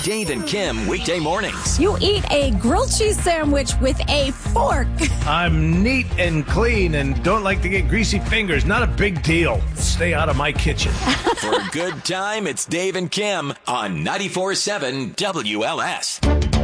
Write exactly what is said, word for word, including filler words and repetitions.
Dave and Kim weekday mornings. You eat a grilled cheese sandwich with a fork. I'm neat and clean and don't like to get greasy fingers. Not a big deal. Stay out of my kitchen. For a good time, it's Dave and Kim on ninety-four point seven W L S.